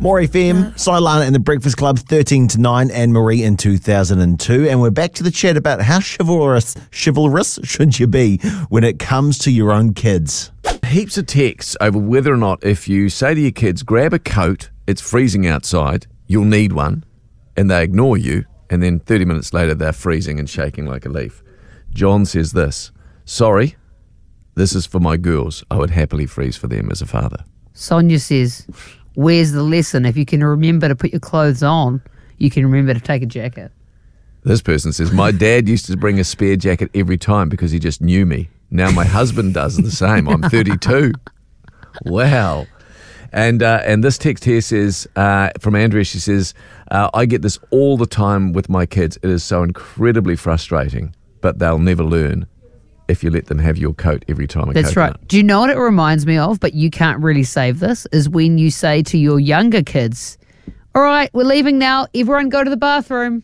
More FM, Lana and the Breakfast Club, 13 to 9, Anne-Marie in 2002. And we're back to the chat about how chivalrous should you be when it comes to your own kids. Heaps of texts over whether or not if you say to your kids, grab a coat, it's freezing outside, you'll need one, and they ignore you, and then 30 minutes later they're freezing and shaking like a leaf. John says this, sorry, this is for my girls. I would happily freeze for them as a father. Sonia says, where's the lesson? If you can remember to put your clothes on, you can remember to take a jacket. This person says, my dad used to bring a spare jacket every time because he just knew me. Now my husband does the same. I'm 32. Wow. And this text here says, from Andrea, she says, I get this all the time with my kids. It is so incredibly frustrating, but they'll never learn if you let them have your coat every time. That's right. Do you know what it reminds me of, but you can't really save this, is when you say to your younger kids, all right, we're leaving now. Everyone go to the bathroom.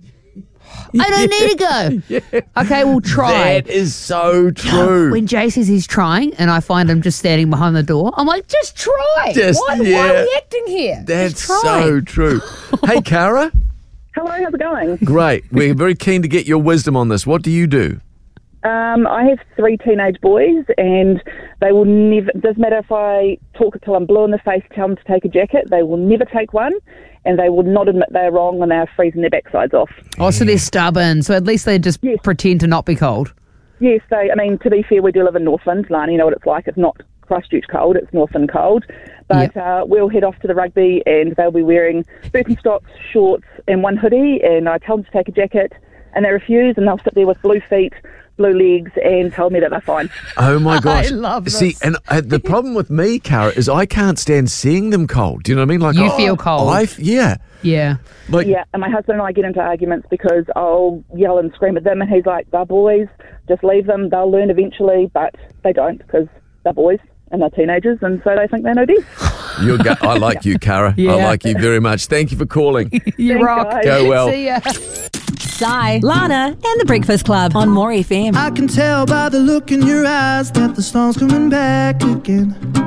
I don't need to go. Yeah. Okay, we'll try. That is so true. When Jay says he's trying and I find him just standing behind the door, I'm like, just try. Why are we acting here? That's so true. Hey, Cara. Hello, how's it going? Great. We're very keen to get your wisdom on this. What do you do? I have 3 teenage boys, and they will never, it doesn't matter if I talk till I'm blue in the face, tell them to take a jacket, they will never take one, and they will not admit they're wrong when they are freezing their backsides off. Oh, so they're stubborn, so at least they just pretend to not be cold. Yes, to be fair, we do live in Northland, Lana, you know what it's like, it's not Christchurch cold, it's Northland cold, but we'll head off to the rugby, and they'll be wearing Birkenstocks, shorts, and one hoodie, and I tell them to take a jacket, and they refuse, and they'll sit there with blue feet, blue legs, and tell me that they're fine. Oh my gosh. I love this. See, and the problem with me, Cara, is I can't stand seeing them cold. Do you know what I mean? Like, you feel cold. Yeah. Like, yeah, and my husband and I get into arguments because I'll yell and scream at them, and he's like, they're boys, just leave them, they'll learn eventually, but they don't because they're boys and they're teenagers, and so they think they know best. I like you, Cara. Yeah. I like you very much. Thank you for calling. You Thanks, rock. guys. Go well. See ya. Si, Lana, and the Breakfast Club on More FM. I can tell by the look in your eyes that the storm's coming back again.